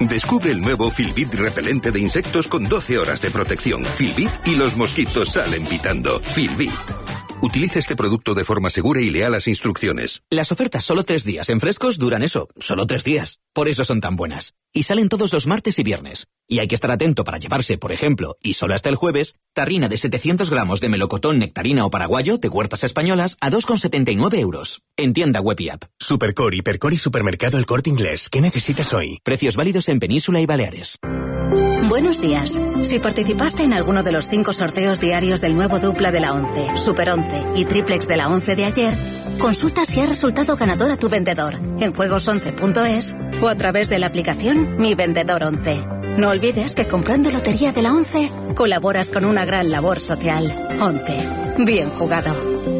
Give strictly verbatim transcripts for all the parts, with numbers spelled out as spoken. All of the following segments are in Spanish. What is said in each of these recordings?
Descubre el nuevo Filbit repelente de insectos con doce horas de protección. Filbit y los mosquitos salen pitando. Filbit. Utiliza este producto de forma segura y lea las instrucciones. Las ofertas solo tres días en Frescos duran eso, solo tres días. Por eso son tan buenas. Y salen todos los martes y viernes. Y hay que estar atento para llevarse, por ejemplo, y solo hasta el jueves, tarrina de setecientos gramos de melocotón, nectarina o paraguayo de Huertas Españolas a dos con setenta y nueve euros. En tienda web y app. Supercore, Hipercore y Supermercado El Corte Inglés. ¿Qué necesitas hoy? Precios válidos en Península y Baleares. Buenos días. Si participaste en alguno de los cinco sorteos diarios del nuevo dupla de la once, Super once y Triplex de la once de ayer, consulta si ha resultado ganador a tu vendedor en juegos once punto es o a través de la aplicación Mi Vendedor once. No olvides que comprando Lotería de la once colaboras con una gran labor social. once. Bien jugado.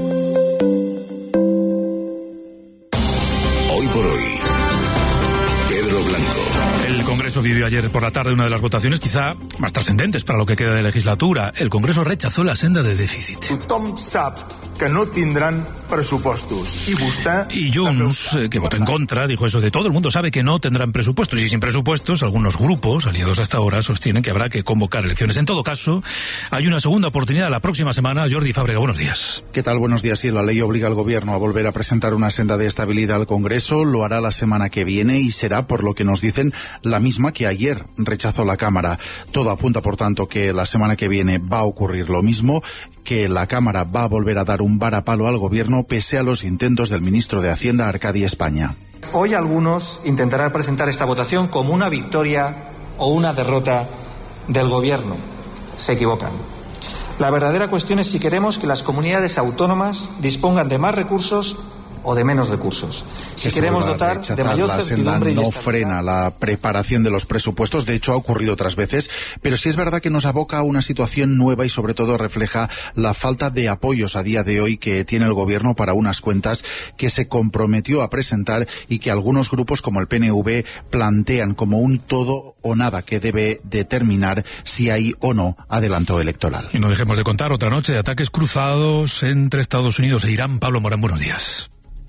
Hoy por hoy, Pedro Blanco. El Congreso vivió ayer por la tarde una de las votaciones quizá más trascendentes para lo que queda de legislatura. El Congreso rechazó la senda de déficit. Tothom sap que no tindran presupuestos. Y vostè... Y Junts, eh, que votó en contra, dijo eso de todo el mundo sabe que no tendrán presupuestos. Y sin presupuestos, algunos grupos, aliados hasta ahora, sostienen que habrá que convocar elecciones. En todo caso, hay una segunda oportunidad la próxima semana. Jordi Fábrega, buenos días. ¿Qué tal? Buenos días. Sí, la ley obliga al Gobierno a volver a presentar una senda de estabilidad al Congreso. Lo hará la semana que viene y será, por lo que nos dicen, la misma que ayer rechazó la Cámara. Todo apunta, por tanto, que la semana que viene va a ocurrir lo mismo, que la Cámara va a volver a dar un varapalo al Gobierno pese a los intentos del ministro de Hacienda, Arcadi España. Hoy algunos intentarán presentar esta votación como una victoria o una derrota del Gobierno. Se equivocan. La verdadera cuestión es si queremos que las comunidades autónomas dispongan de más recursos o de menos recursos. Si que queremos dotar de mayor la senda certidumbre no y frena la preparación de los presupuestos, de hecho ha ocurrido otras veces, pero sí es verdad que nos aboca a una situación nueva y sobre todo refleja la falta de apoyos a día de hoy que tiene el Gobierno para unas cuentas que se comprometió a presentar y que algunos grupos como el P N V plantean como un todo o nada que debe determinar si hay o no adelanto electoral. Y no dejemos de contar otra noche de ataques cruzados entre Estados Unidos e Irán. Pablo Morán, buenos días.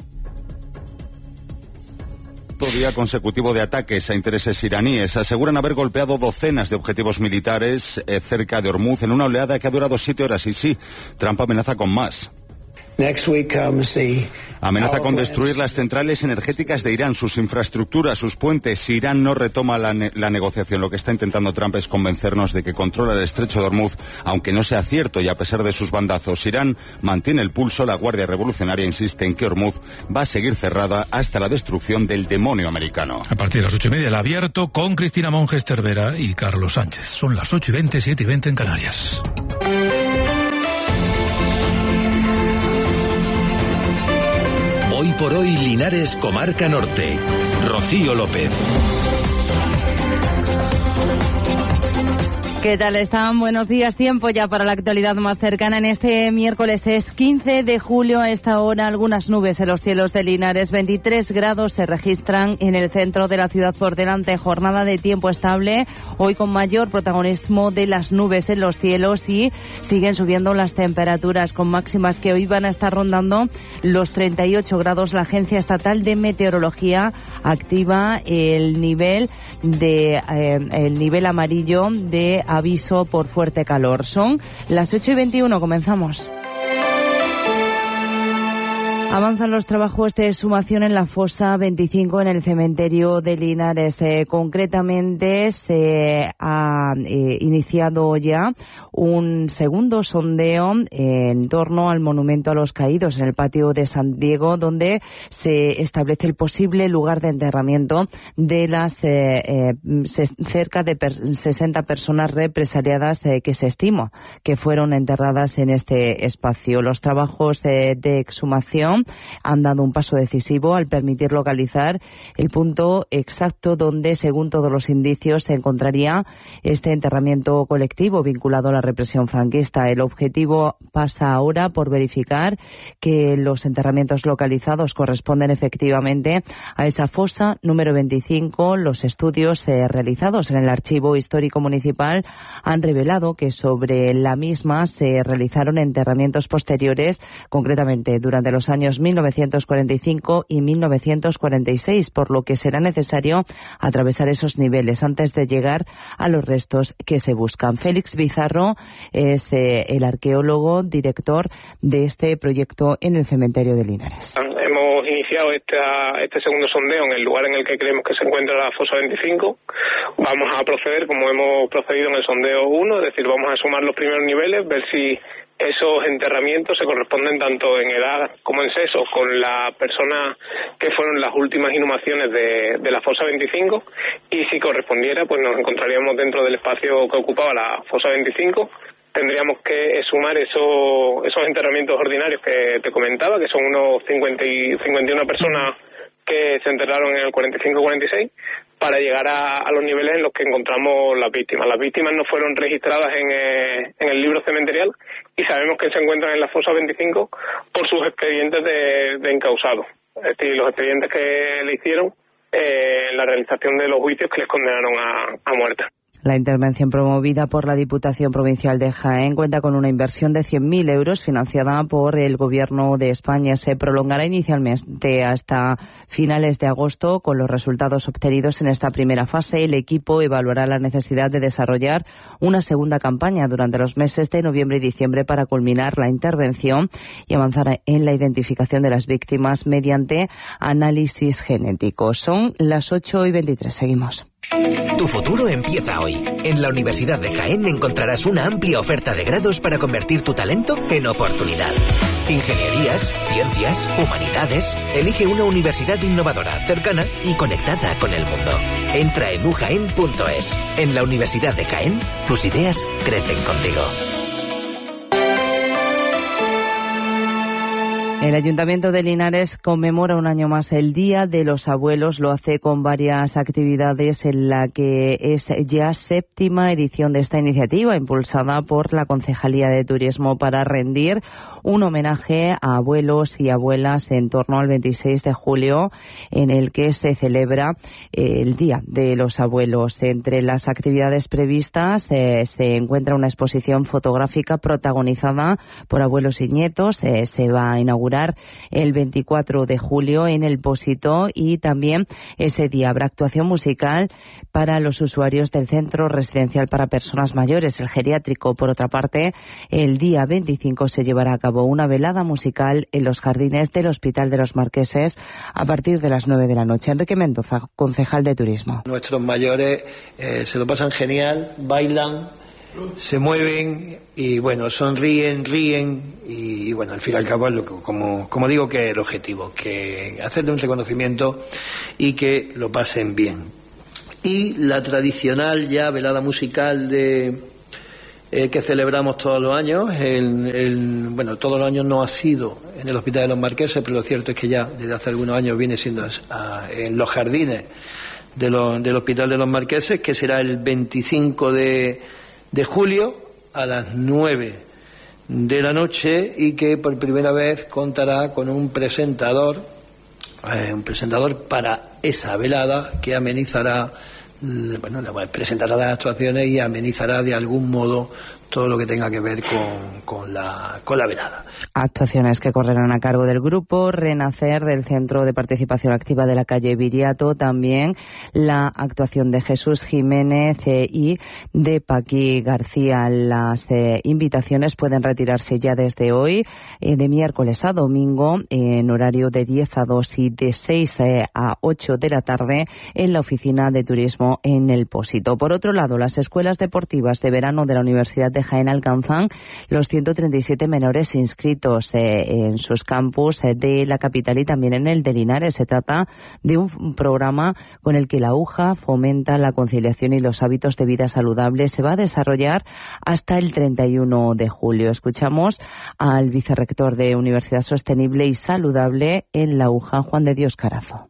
Día consecutivo de ataques a intereses iraníes. Aseguran haber golpeado docenas de objetivos militares eh, cerca de Hormuz en una oleada que ha durado siete horas. Y sí, Trump amenaza con más. Amenaza con destruir las centrales energéticas de Irán, sus infraestructuras, sus puentes. Si Irán no retoma la, ne- la negociación, lo que está intentando Trump es convencernos de que controla el estrecho de Hormuz, aunque no sea cierto y a pesar de sus bandazos. Irán mantiene el pulso. La Guardia Revolucionaria insiste en que Hormuz va a seguir cerrada hasta la destrucción del demonio americano. A partir de las ocho y media, el abierto con Cristina Monges Cervera y Carlos Sánchez. Son las ocho y veinte, siete y veinte en Canarias. Hoy por hoy, Linares, Comarca Norte. Rocío López. ¿Qué tal están? Buenos días. Tiempo ya para la actualidad más cercana. En este miércoles es quince de julio. A esta hora algunas nubes en los cielos de Linares. veintitrés grados se registran en el centro de la ciudad por delante. Jornada de tiempo estable. Hoy con mayor protagonismo de las nubes en los cielos y siguen subiendo las temperaturas con máximas que hoy van a estar rondando los treinta y ocho grados. La Agencia Estatal de Meteorología activa el nivel de eh, el nivel amarillo de aviso por fuerte calor. Son las ocho y veintiuno, comenzamos. Avanzan los trabajos de exhumación en la fosa veinticinco en el cementerio de Linares. Eh, concretamente se ha eh, iniciado ya un segundo sondeo en torno al monumento a los caídos en el patio de San Diego, donde se establece el posible lugar de enterramiento de las eh, eh, cerca de per- sesenta personas represaliadas eh, que se estima que fueron enterradas en este espacio. Los trabajos eh, de exhumación han dado un paso decisivo al permitir localizar el punto exacto donde, según todos los indicios, se encontraría este enterramiento colectivo vinculado a la represión franquista. El objetivo pasa ahora por verificar que los enterramientos localizados corresponden efectivamente a esa fosa número veinticinco. Los estudios eh, realizados en el Archivo Histórico Municipal han revelado que sobre la misma se realizaron enterramientos posteriores, concretamente durante los años años mil novecientos cuarenta y cinco y mil novecientos cuarenta y seis, por lo que será necesario atravesar esos niveles antes de llegar a los restos que se buscan. Félix Bizarro es eh, el arqueólogo director de este proyecto en el cementerio de Linares. Hemos iniciado esta, este segundo sondeo en el lugar en el que creemos que se encuentra la fosa veinticinco. Vamos a proceder como hemos procedido en el sondeo uno, es decir, vamos a sumar los primeros niveles, ver si esos enterramientos se corresponden tanto en edad como en sexo con las personas que fueron las últimas inhumaciones de, de la fosa veinticinco, y si correspondiera pues nos encontraríamos dentro del espacio que ocupaba la fosa veinticinco. Tendríamos que sumar esos, esos enterramientos ordinarios que te comentaba, que son unos cincuenta y, cincuenta y una personas que se enterraron en el cuarenta y cinco cuarenta y seis, para llegar a, a los niveles en los que encontramos las víctimas. Las víctimas no fueron registradas en, eh, en el libro cementerial y sabemos que se encuentran en la fosa veinticinco por sus expedientes de, de encausado, es decir, los expedientes que le hicieron eh, en la realización de los juicios que les condenaron a, a muerte. La intervención promovida por la Diputación Provincial de Jaén cuenta con una inversión de cien mil euros financiada por el Gobierno de España. Se prolongará inicialmente hasta finales de agosto. Con los resultados obtenidos en esta primera fase, el equipo evaluará la necesidad de desarrollar una segunda campaña durante los meses de noviembre y diciembre para culminar la intervención y avanzar en la identificación de las víctimas mediante análisis genéticos. Son las ocho y veintitrés. Seguimos. Tu futuro empieza hoy. En la Universidad de Jaén encontrarás una amplia oferta de grados para convertir tu talento en oportunidad. Ingenierías, ciencias, humanidades. Elige una universidad innovadora, cercana y conectada con el mundo. Entra en u jaén punto es. En la Universidad de Jaén, tus ideas crecen contigo. El Ayuntamiento de Linares conmemora un año más el Día de los Abuelos. Lo hace con varias actividades en la que es ya séptima edición de esta iniciativa, impulsada por la Concejalía de Turismo para rendir un homenaje a abuelos y abuelas en torno al veintiséis de julio, en el que se celebra el Día de los Abuelos. Entre las actividades previstas eh, se encuentra una exposición fotográfica protagonizada por abuelos y nietos. Eh, se va a inaugurar el veinticuatro de julio en el Pósito, y también ese día habrá actuación musical para los usuarios del Centro Residencial para Personas Mayores, el geriátrico. Por otra parte, el día veinticinco se llevará a cabo una velada musical en los jardines del Hospital de los Marqueses a partir de las nueve de la noche. Enrique Mendoza, concejal de Turismo. Nuestros mayores eh, se lo pasan genial, bailan, se mueven y bueno, sonríen, ríen y, y bueno, al fin y al cabo es lo que, como, como digo, que es el objetivo, que hacerle un reconocimiento y que lo pasen bien. Y la tradicional ya velada musical de eh, que celebramos todos los años, el, el, bueno, todos los años no ha sido en el Hospital de los Marqueses, pero lo cierto es que ya desde hace algunos años viene siendo a, en los jardines de lo, del Hospital de los Marqueses, que será el veinticinco de julio a las nueve de la noche, y que por primera vez contará con un presentador, eh, un presentador para esa velada que amenizará, bueno, presentará las actuaciones y amenizará de algún modo todo lo que tenga que ver con, con, la, con la velada. Actuaciones que correrán a cargo del grupo Renacer del Centro de Participación Activa de la calle Viriato, también la actuación de Jesús Jiménez eh, y de Paqui García. Las eh, invitaciones pueden retirarse ya desde hoy, eh, de miércoles a domingo, eh, en horario de diez a dos y de seis eh, a ocho de la tarde en la Oficina de Turismo en el Pósito. Por otro lado, las escuelas deportivas de verano de la Universidad de Jaén alcanzan los ciento treinta y siete menores inscritos eh, en sus campus eh, de la capital y también en el de Linares. Se trata de un programa con el que la U J A fomenta la conciliación y los hábitos de vida saludables. Se va a desarrollar hasta el treinta y uno de julio. Escuchamos al vicerrector de Universidad Sostenible y Saludable en la U J A, Juan de Dios Carazo.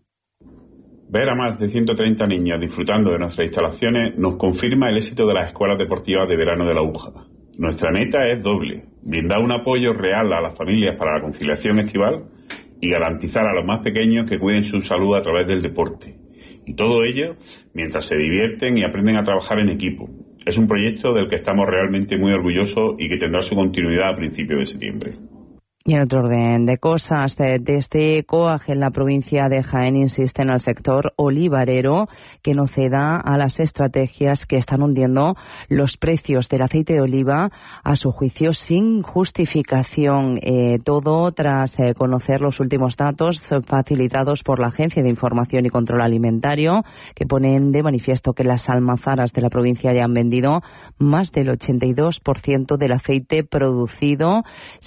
Ver a más de ciento treinta niños disfrutando de nuestras instalaciones nos confirma el éxito de las escuelas deportivas de verano de la U J A. Nuestra meta es doble: brindar un apoyo real a las familias para la conciliación estival y garantizar a los más pequeños que cuiden su salud a través del deporte. Y todo ello mientras se divierten y aprenden a trabajar en equipo. Es un proyecto del que estamos realmente muy orgullosos y que tendrá su continuidad a principios de septiembre. Y en otro orden de cosas, desde COAG en la provincia de Jaén insisten al sector olivarero que no ceda a las estrategias que están hundiendo los precios del aceite de oliva, a su juicio sin justificación. Eh, todo tras eh, conocer los últimos datos facilitados por la Agencia de Información y Control Alimentario, que ponen de manifiesto que las almazaras de la provincia ya han vendido más del ochenta y dos por ciento del aceite producido.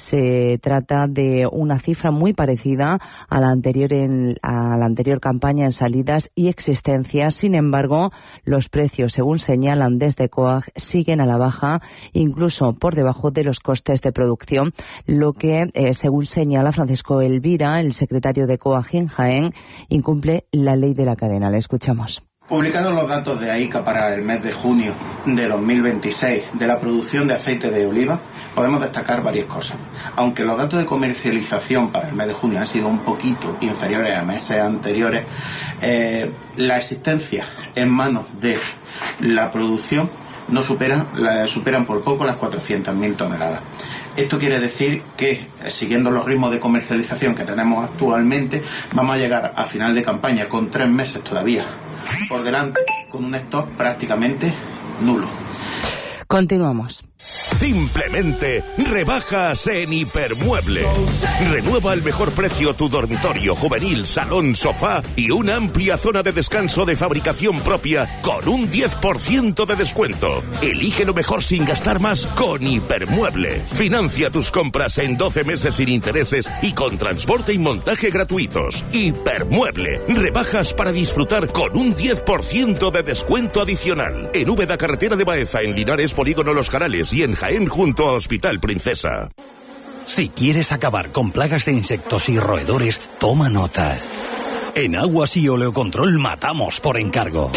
Se trata de una cifra muy parecida a la anterior en, a la anterior campaña en salidas y existencias. Sin embargo, los precios, según señalan desde COAG, siguen a la baja, incluso por debajo de los costes de producción, lo que, eh, según señala Francisco Elvira, el secretario de COAG en Jaén, incumple la ley de la cadena. Le escuchamos. Publicados los datos de AICA para el mes de junio de dos mil veintiséis de la producción de aceite de oliva, podemos destacar varias cosas. Aunque los datos de comercialización para el mes de junio han sido un poquito inferiores a meses anteriores, eh, la existencia en manos de la producción no superan, la, superan por poco las cuatrocientas mil toneladas. Esto quiere decir que, siguiendo los ritmos de comercialización que tenemos actualmente, vamos a llegar a final de campaña con tres meses todavía por delante, con un stock prácticamente nulo. Continuamos. Simplemente rebajas en Hipermueble. Renueva al mejor precio tu dormitorio, juvenil, salón, sofá y una amplia zona de descanso de fabricación propia con un diez por ciento de descuento. Elige lo mejor sin gastar más con Hipermueble. Financia tus compras en doce meses sin intereses y con transporte y montaje gratuitos. Hipermueble. Rebajas para disfrutar con un diez por ciento de descuento adicional. En Úbeda, carretera de Baeza, en Linares, Polígono Los Jarales, y en Jaén junto a Hospital Princesa. Si quieres acabar con plagas de insectos y roedores, toma nota. En Aguas y Oleocontrol matamos por encargo.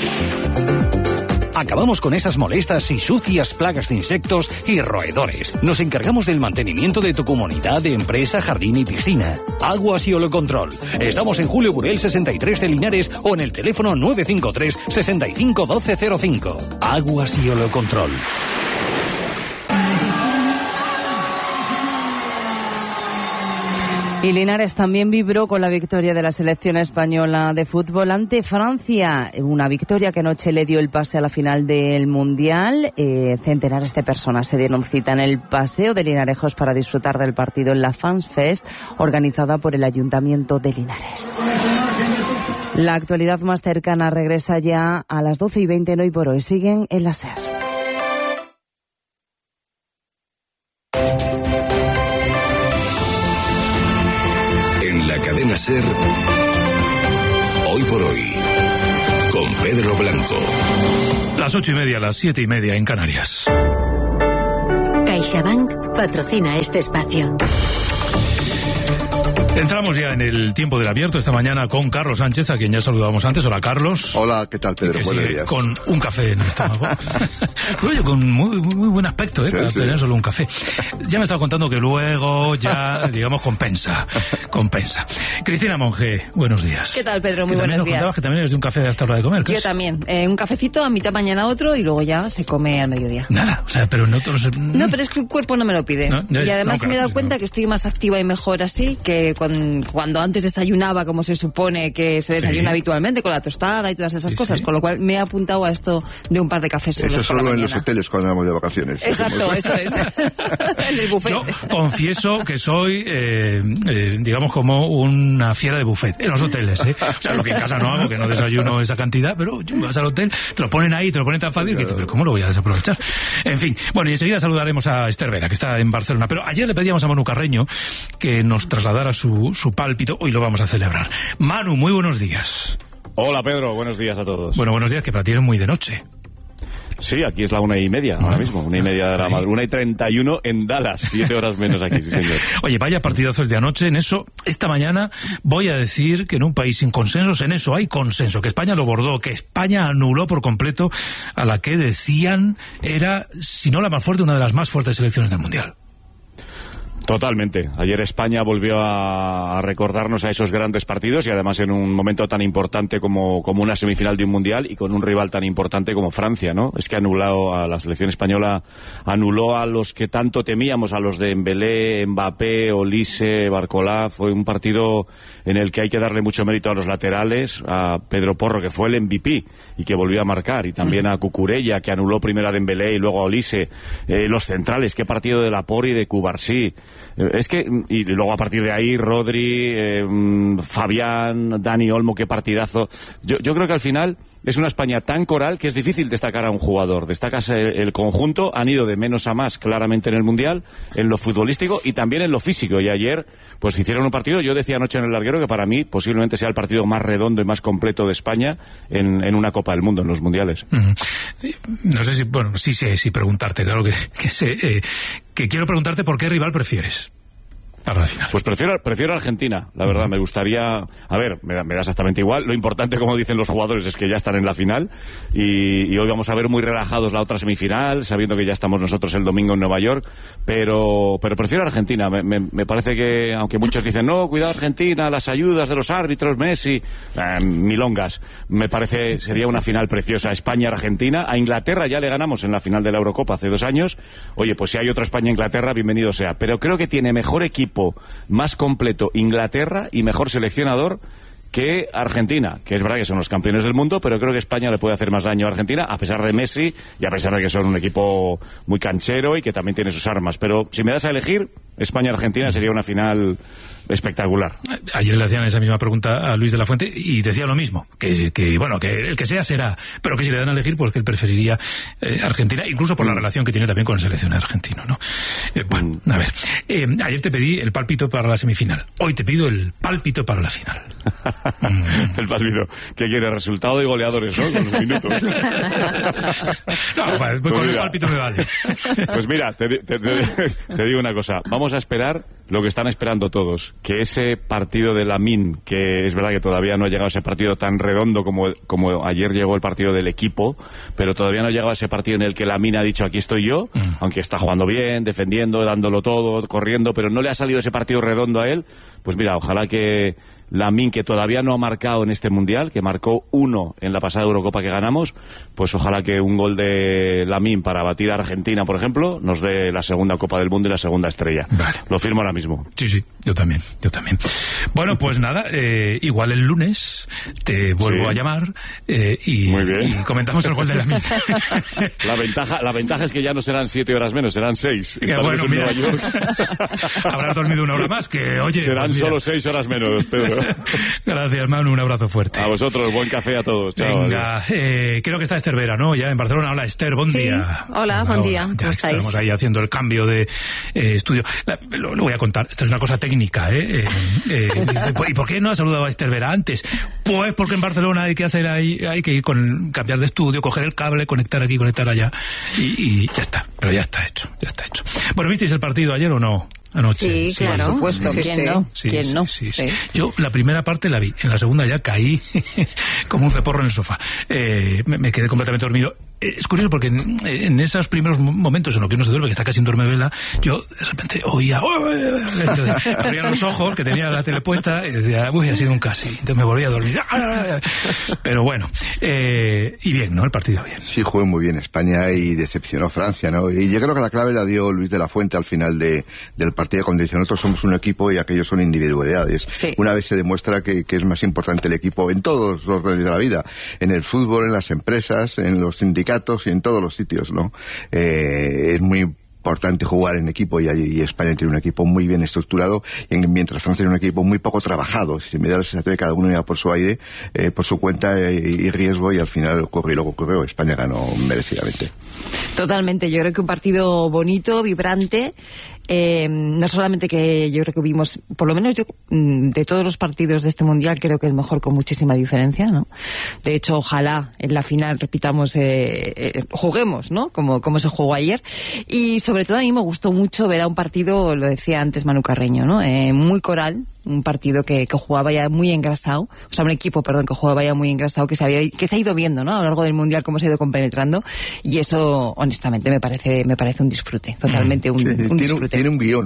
Acabamos con esas molestas y sucias plagas de insectos y roedores. Nos encargamos del mantenimiento de tu comunidad, de empresa, jardín y piscina. Aguas y Oleocontrol. Estamos en Julio Burel sesenta y tres de Linares o en el teléfono nueve cinco tres, seis cinco uno dos cero cinco. Aguas y Oleocontrol. Y Linares también vibró con la victoria de la selección española de fútbol ante Francia. Una victoria que anoche le dio el pase a la final del Mundial. Eh, centenares de personas se dieron cita en el Paseo de Linarejos para disfrutar del partido en la Fans Fest, organizada por el Ayuntamiento de Linares. La actualidad más cercana regresa ya a las doce y veinte en Hoy por Hoy. Siguen en la SER. La cadena SER, Hoy por Hoy, con Pedro Blanco. Las ocho y media, las siete y media en Canarias. CaixaBank patrocina este espacio. Entramos ya en el tiempo del abierto esta mañana con Carlos Sánchez, a quien ya saludábamos antes. Hola, Carlos. Hola, ¿qué tal, Pedro? Que Buenos sigue días. Con un café en el estómago. Oye, con muy, muy, muy buen aspecto, ¿eh? Sí, para sí. tener solo un café. Ya me estaba contando que luego ya, digamos, compensa. Compensa. Cristina Monge, buenos días. ¿Qué tal, Pedro? Muy Que también buenos nos días. contabas que también eres de un café de hasta hora de comer. ¿qué Yo es? también. Eh, un cafecito, a mitad mañana otro y luego ya se come al mediodía. Nada, o sea, pero no todos... No, pero es que el cuerpo no me lo pide. No, ya, y además no, claro, me he dado sí, cuenta no. que estoy más activa y mejor así que cuando, cuando antes desayunaba como se supone que se desayuna Sí. habitualmente, con la tostada y todas esas Sí, cosas. sí. Con lo cual me he apuntado a esto de un par de cafés solos Eso por la solo en los mañana. hoteles cuando vamos de vacaciones. Exacto, eso es. En el buffet. Yo confieso que soy, eh, eh, digamos, como una fiera de buffet en los hoteles, ¿eh? O sea, lo que en casa no hago, que no desayuno esa cantidad, pero yo vas al hotel, te lo ponen ahí, te lo ponen tan fácil que dices, pero ¿cómo lo voy a desaprovechar? En fin, bueno, y enseguida saludaremos a Esther Vera, que está en Barcelona, pero ayer le pedíamos a Manu Carreño que nos trasladara su, su pálpito, hoy lo vamos a celebrar. Manu, muy buenos días. Hola, Pedro, buenos días a todos. Bueno, buenos días, que para ti es muy de noche. Sí, aquí es la una y media, ahora mismo, una y media de la madrugada, una y treinta y uno en Dallas, siete horas menos aquí, sí señor. Oye, vaya partidazo el de anoche, en eso, esta mañana voy a decir que en un país sin consensos, en eso hay consenso, que España lo bordó, que España anuló por completo a la que decían era, si no la más fuerte, una de las más fuertes selecciones del Mundial. Totalmente. Ayer España volvió a recordarnos a esos grandes partidos y además en un momento tan importante como, como una semifinal de un mundial y con un rival tan importante como Francia, ¿no? Es que anulado a la selección española, anuló a los que tanto temíamos, a los de Dembélé, Mbappé, Olise, Barcolá. Fue un partido en el que hay que darle mucho mérito a los laterales, a Pedro Porro, que fue el M V P y que volvió a marcar, y también a Cucurella, que anuló primero a Dembélé y luego a Olise. Eh, los centrales, qué partido de Laporte y de Cubarsí. Es que, y luego a partir de ahí, Rodri, eh, Fabián, Dani Olmo, qué partidazo. Yo, yo creo que al final es una España tan coral que es difícil destacar a un jugador. Destacas el, el conjunto, han ido de menos a más claramente en el Mundial, en lo futbolístico y también en lo físico. Y ayer, pues hicieron un partido, yo decía anoche en el larguero que para mí posiblemente sea el partido más redondo y más completo de España en, en una Copa del Mundo, en los Mundiales. Mm. No sé si, bueno, sí sé si preguntarte, claro que, que sé, eh, que quiero preguntarte por qué rival prefieres. Para la final. Pues prefiero, prefiero Argentina, la verdad. Uh-huh. Me gustaría... A ver, me da, me da exactamente igual. Lo importante, como dicen los jugadores, es que ya están en la final. Y, y hoy vamos a ver muy relajados la otra semifinal, sabiendo que ya estamos nosotros el domingo en Nueva York. Pero pero prefiero Argentina. Me, me, me parece que, aunque muchos dicen, no, cuidado Argentina, las ayudas de los árbitros, Messi... Eh, milongas. Me parece, sería una final preciosa. España-Argentina. A Inglaterra ya le ganamos en la final de la Eurocopa hace dos años. Oye, pues si hay otra España-Inglaterra, bienvenido sea. Pero creo que tiene mejor equipo, más completo Inglaterra y mejor seleccionador que Argentina, que es verdad que son los campeones del mundo, pero creo que España le puede hacer más daño a Argentina, a pesar de Messi y a pesar de que son un equipo muy canchero y que también tiene sus armas. Pero si me das a elegir, España-Argentina sería una final espectacular. Ayer le hacían esa misma pregunta a Luis de la Fuente y decía lo mismo, que, que bueno, que el que sea será, pero que si le dan a elegir, pues que él preferiría eh, Argentina, incluso por la relación que tiene también con la selección argentina, ¿no? Eh, bueno, a ver, eh, ayer te pedí el pálpito para la semifinal, hoy te pido el pálpito para la final. mm. El pálpito, que quiere resultado y goleadores, ¿no? Con los minutos. No, pues, pues con mira, el pálpito me vale. Pues mira, te, te, te, te digo una cosa, vamos a esperar lo que están esperando todos, que ese partido de Lamine, que es verdad que todavía no ha llegado a ese partido tan redondo como, como ayer llegó el partido del equipo, pero todavía no ha llegado a ese partido en el que Lamine ha dicho aquí estoy yo, mm. aunque está jugando bien, defendiendo, dándolo todo, corriendo, pero no le ha salido ese partido redondo a él. Pues mira, ojalá que Lamine, que todavía no ha marcado en este Mundial, que marcó uno en la pasada Eurocopa que ganamos, pues ojalá que un gol de Lamine para batir a Argentina, por ejemplo, nos dé la segunda Copa del Mundo y la segunda estrella. Vale. Lo firmo ahora mismo. Sí, sí, yo también, yo también. Bueno, pues nada, eh, igual el lunes te vuelvo sí. a llamar eh, y, Muy bien. y comentamos el gol de Lamine. La ventaja, la ventaja es que ya no serán siete horas menos, serán seis. Que bueno, en mira, Nueva York. Habrás dormido una hora más, que oye... Serán pues solo seis horas menos, Pedro. Gracias, Manu, un abrazo fuerte. A vosotros, buen café a todos. Chao. Venga, eh, creo que está Esther Vera, ¿no? Ya en Barcelona. Hola, Esther, buen sí. día. Hola, buen día. Ya ¿Cómo estáis? Estamos ahí haciendo el cambio de eh, estudio. La, lo, lo voy a contar. Esto es una cosa técnica, ¿eh? eh, eh ¿Y por qué no ha saludado a Esther Vera antes? Pues porque en Barcelona hay que hacer ahí, hay que ir con cambiar de estudio, coger el cable, conectar aquí, conectar allá y, y ya está. Pero ya está hecho, ya está hecho. Bueno, ¿visteis el partido ayer o no? Anoche. Sí, sí, claro, por supuesto. Sí, ¿Quién sí, no? Sí, ¿Quién sí, no? Sí, sí. Yo la primera parte la vi, en la segunda ya caí como un ceporro en el sofá. Eh, me, me quedé completamente dormido. Es curioso porque en, en esos primeros momentos en los que uno se duerme, que está casi en duermevela, yo de repente oía, entonces, abría los ojos, que tenía la tele puesta, y decía, uy, ha sido un casi. Entonces me volví a dormir. Pero bueno, eh, y bien, ¿no? El partido bien. Sí, jugó muy bien España y decepcionó Francia, ¿no? Y yo creo que la clave la dio Luis de la Fuente al final de, del partido, cuando dice, nosotros somos un equipo y aquellos son individualidades. Sí. Una vez se demuestra que, que es más importante el equipo en todos los órdenes de la vida, en el fútbol, en las empresas, en los sindicatos, y en todos los sitios, ¿no? Eh, es muy importante jugar en equipo y, y España tiene un equipo muy bien estructurado y en, mientras Francia tiene un equipo muy poco trabajado. Si me da la sensación de que cada uno iba por su aire, eh, por su cuenta eh, y riesgo, y al final ocurrió lo que ocurrió. España ganó merecidamente. Totalmente, yo creo que un partido bonito, vibrante, eh, no solamente que yo creo que vimos, por lo menos yo, de todos los partidos de este Mundial, creo que el mejor con muchísima diferencia, ¿no? De hecho, ojalá en la final repitamos, eh, eh, juguemos, ¿no? Como, como se jugó ayer. Y sobre todo a mí me gustó mucho ver a un partido, lo decía antes Manu Carreño, ¿no? Eh, muy coral, un partido que, que jugaba ya muy engrasado, o sea, un equipo, perdón, que jugaba ya muy engrasado, que se había, que se ha ido viendo, ¿no? A lo largo del Mundial cómo se ha ido compenetrando, y eso, honestamente, me parece, me parece un disfrute, totalmente un, sí, un tiene, disfrute. Tiene un guión.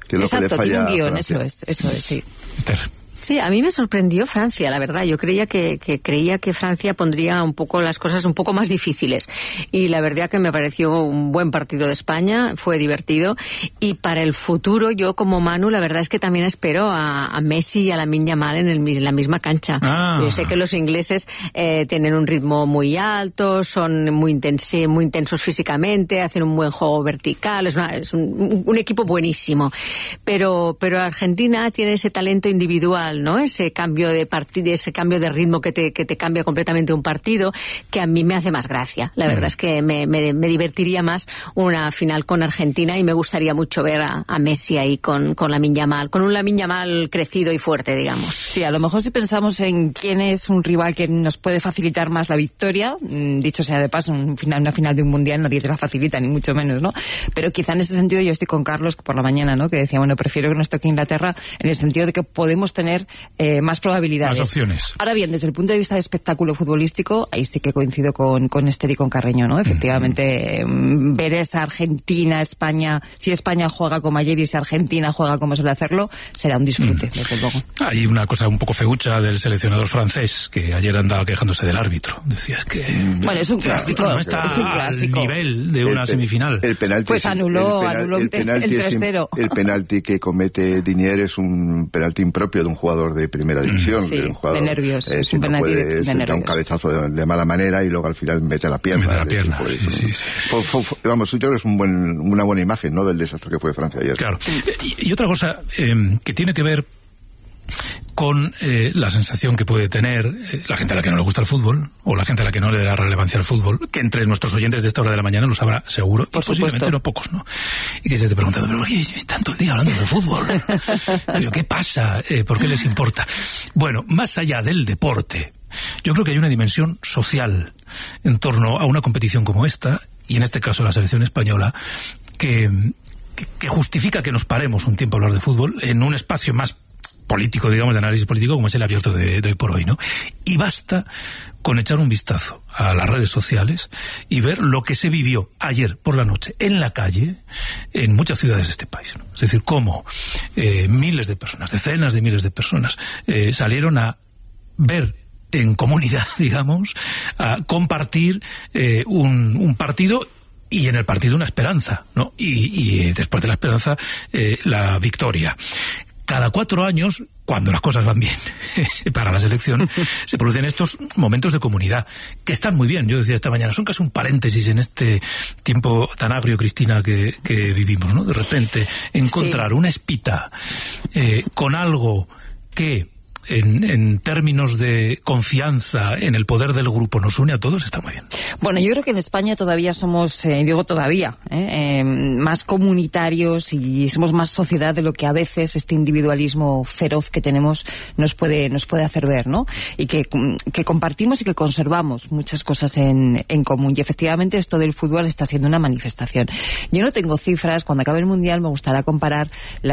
Que es lo Exacto, que le falla tiene un guión, a Francia. eso es, eso es, sí. Sí, a mí me sorprendió Francia, la verdad. Yo creía que, que creía que Francia pondría un poco las cosas un poco más difíciles. Y la verdad que me pareció un buen partido de España, fue divertido. Y para el futuro, yo como Manu, la verdad es que también espero a, a Messi y a Lamine Yamal en, el, en la misma cancha. Ah. Yo sé que los ingleses eh, tienen un ritmo muy alto, son muy, intensi, muy intensos físicamente, hacen un buen juego vertical, es, una, es un, un equipo buenísimo. Pero, pero Argentina tiene ese talento individual, ¿no? Ese cambio de partido, ese cambio de ritmo que te, que te cambia completamente un partido, que a mí me hace más gracia. La verdad es que me, me, me divertiría más una final con Argentina y me gustaría mucho ver a, a Messi ahí con, con Lamine Yamal, con un Lamine Yamal crecido y fuerte, digamos. Sí, a lo mejor si pensamos en quién es un rival que nos puede facilitar más la victoria, dicho sea de paso, un final, una final de un mundial nadie te la facilita, ni mucho menos, ¿no? Pero quizá en ese sentido yo estoy con Carlos por la mañana, ¿no? Que decía, bueno, prefiero que nos toque Inglaterra en el sentido de que podemos tener Eh, más probabilidades. Más opciones. Ahora bien, desde el punto de vista de espectáculo futbolístico, ahí sí que coincido con, con Esther y con Carreño, ¿no? Efectivamente, eh, ver esa Argentina, España, si España juega como ayer y si Argentina juega como suele hacerlo, será un disfrute, mm. desde luego. Hay una cosa un poco feucha del seleccionador francés, que ayer andaba quejándose del árbitro. Decías que... Bueno, es un clásico. No está es un clásico. al nivel de una el, semifinal. El penalti pues anuló, el penal, anuló el, penalti el tres cero. El penalti que comete Dinier es un penalti impropio de un jugador de primera división. Sí, de, un jugador, de nervios. Eh, es si un no penalti puede, de, de se nervios. da un cabezazo de, de mala manera y luego al final mete la pierna. Mete la pierna, Pues, sí, sí, sí. Fue, fue, fue, vamos, yo creo que es un buen, una buena imagen, ¿no?, del desastre que fue Francia ayer. Claro. Y, y otra cosa eh, que tiene que ver con eh, la sensación que puede tener eh, la gente a la que no le gusta el fútbol, o la gente a la que no le da relevancia al fútbol, que entre nuestros oyentes de esta hora de la mañana lo sabrá seguro, por y posiblemente supuesto. no pocos, ¿no? Y que se esté preguntando, ¿pero por qué están todo el día hablando del fútbol? ¿Pero qué pasa? Eh, ¿Por qué les importa? Bueno, más allá del deporte, yo creo que hay una dimensión social en torno a una competición como esta, y en este caso la selección española, que, que, que justifica que nos paremos un tiempo a hablar de fútbol en un espacio más político, digamos, de análisis político, como es el abierto de, de hoy por hoy, ¿no? Y basta con echar un vistazo a las redes sociales y ver lo que se vivió ayer por la noche en la calle en muchas ciudades de este país, ¿no? Es decir, cómo eh, miles de personas, decenas de miles de personas eh, salieron a ver en comunidad, digamos, a compartir eh, un, un partido, y en el partido una esperanza, ¿no? Y, y después de la esperanza, eh, la victoria. Cada cuatro años, cuando las cosas van bien para la selección, se producen estos momentos de comunidad, que están muy bien. Yo decía esta mañana, son casi un paréntesis en este tiempo tan agrio, Cristina, que, que vivimos, ¿no? De repente, encontrar sí. una espita eh, con algo que... En, en términos de confianza en el poder del grupo nos une a todos, está muy bien. Bueno, yo creo que en España todavía somos, eh, digo todavía, eh, eh, más comunitarios y somos más sociedad de lo que a veces este individualismo feroz que tenemos nos puede nos puede hacer ver, ¿no? Y que, que compartimos y que conservamos muchas cosas en, en común. Y efectivamente esto del fútbol está siendo una manifestación. Yo no tengo cifras, cuando acabe el Mundial me gustaría comparar la